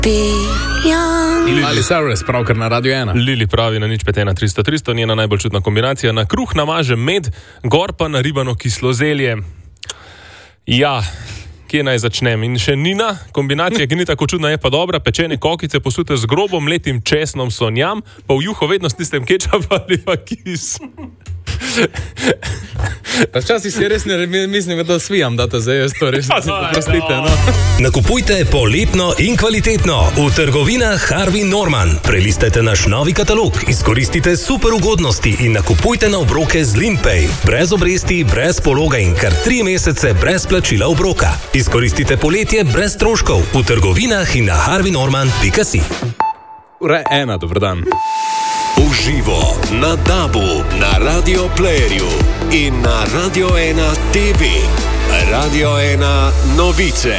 Ali Cyrus, pravkar na Radio 1. Lili pravi na 051 njena najbolj čudna kombinacija. Na kruh namaže med, gor pa naribano kislo zelje. Ja, kje naj začnem? In še Nina, kombinacija, ki ni tako čudna, je pa dobra. Pečene kokice posute z grobom, letim česnom sonjam, pa v juho vedno stisnem kečap ali pa kis. Včasih si res ne mislim, da svijam, da to zdaj jaz to res prostite. No. Nakupujte poletno in kvalitetno v trgovinah Harvey Norman. Prelistajte naš novi katalog, izkoristite super ugodnosti in nakupujte na obroke z Limpay. Brez obresti, brez pologa in kar 3 mesece brez plačila obroka. Izkoristite poletje brez stroškov v trgovinah in na harveynorman.si. Ure 1, dober dan. Uživo na DAB-u, na Radio Playerju in na Radio 1 TV. Radio 1 novice.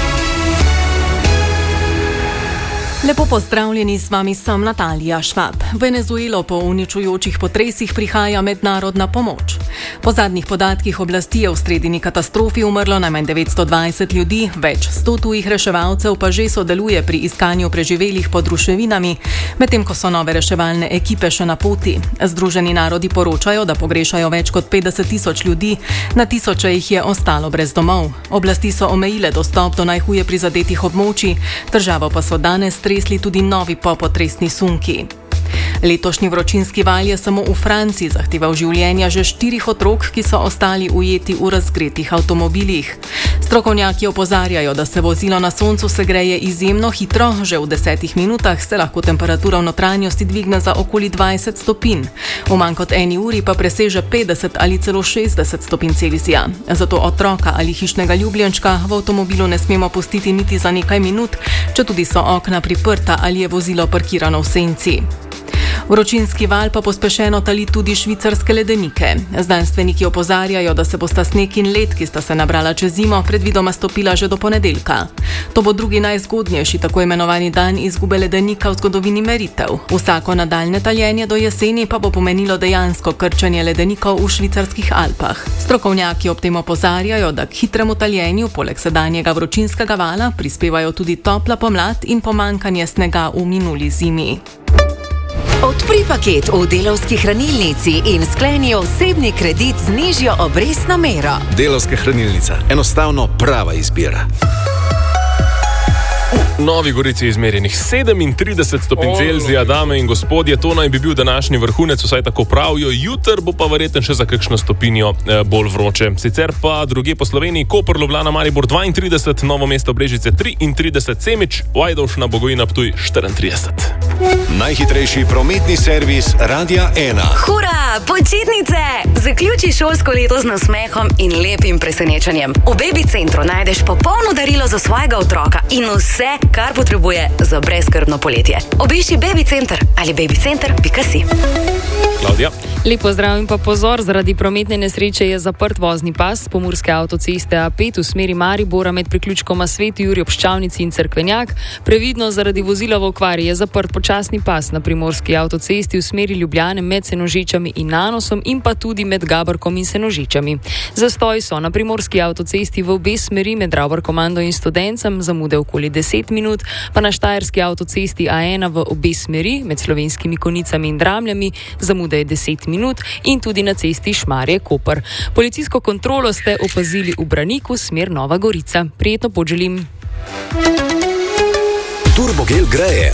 Lepo pozdravljeni, s vami sem Natalija Švab. Venezuelo po uničujočih potresih prihaja mednarodna pomoč. Po zadnjih podatkih oblasti je v sredini katastrofi umrlo najmanj 920 ljudi, več 100 tujih reševalcev pa že sodeluje pri iskanju preživelih pod ruševinami, medtem ko so nove reševalne ekipe še na poti. Združeni narodi poročajo, da pogrešajo več kot 50.000 ljudi, na tisoče jih je ostalo brez domov. Oblasti so omejile dostop do najhuje prizadetih območij, državo pa so danes tresli tudi novi popotresni sunki. Letošnji vročinski val je samo v Franciji zahteval življenja že 4 otrok, ki so ostali ujeti v razgretih avtomobilih. Strokovnjaki opozarjajo, da se vozilo na soncu segreje izjemno hitro, že v 10 minutah se lahko temperatura v notranjosti dvigne za okoli 20 stopinj. V manj kot 1 uri pa preseže 50 ali celo 60 stopinj Celzija. Zato otroka ali hišnega ljubljenčka v avtomobilu ne smemo pustiti niti za nekaj minut, četudi so okna priprta ali je vozilo parkirano v senci. Vročinski val pa pospešeno tali tudi švicarske ledenike. Znanstveniki opozarjajo, da se bosta sneg in led, ki sta se nabrala čez zimo, predvidoma stopila že do ponedeljka. To bo drugi najzgodnejši tako imenovani dan izgube ledenika v zgodovini meritev. Vsako nadaljne taljenje do jeseni pa bo pomenilo dejansko krčenje ledenikov v švicarskih Alpah. Strokovnjaki ob tem opozarjajo, da k hitremu taljenju poleg sedanjega vročinskega vala prispevajo tudi topla pomlad in pomanjkanje snega v minuli zimi. Odpri paket v Delavski hranilnici in skleni osebni kredit z nižjo obrestno mero. Delavska hranilnica. Enostavno prava izbira. V Novi Gorici je izmerjenih 37 stopinj Celzija, dame in gospodje, to naj bi bil današnji vrhunec, vsaj tako pravijo, jutr bo pa verjetno še za kakšno stopinjo bolj vroče. Sicer pa drugje po Sloveniji, Koper, Ljubljana, Maribor 32, Novo mesto, Brežice 33, Semič, Ajdovščina, Bogojina, Ptuj 34. Najhitrejši prometni servis Radia 1. Hura, počitnice! Zaključi šolsko leto z nasmehom in lepim presenečenjem. V Baby Centru najdeš popolno darilo za svojega otroka in vse, kar potrebuje za brezskrbno poletje. Obišči Baby Center ali babycenter.si. Klaudija. Lep pozdrav in pa pozor, zaradi prometne nesreče je zaprt vozni pas pomurske avtoceste A5 v smeri Maribora med priključkoma Sveti Jurij ob Ščavnici in Cerkvenjak. Previdno, zaradi vozila v okvari je zaprt počasni pas na primorski avtocesti v smeri Ljubljane med Senožičami in Nanosom in pa tudi med Gaborkom in Senožičami. Zastoj so na primorski avtocesti v obe smeri med Ravbarkomando in Studencem, zamude okoli 10 minut, pa na štajerski avtocesti A1 v obe smeri med Slovenskimi Konicami in Dramljami, zamude je 10 minut in tudi na cesti Šmarje-Koper. Policijsko kontrolo ste opazili v Braniku, smer Nova Gorica. Prijetno pot želim. Turbogel greje.